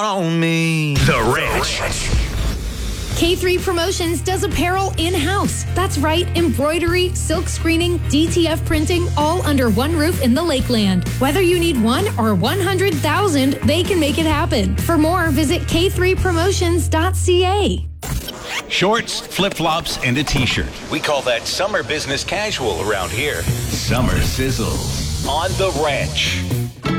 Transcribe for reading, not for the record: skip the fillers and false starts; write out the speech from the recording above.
on me. The Ranch. K3 Promotions does apparel in-house. That's right, embroidery, silk screening, DTF printing, all under one roof in the Lakeland. Whether you need 1 or 100,000, they can make it happen. For more, visit k3promotions.ca. Shorts, flip-flops, and a t-shirt. We call that summer business casual around here. Summer sizzles on The Ranch.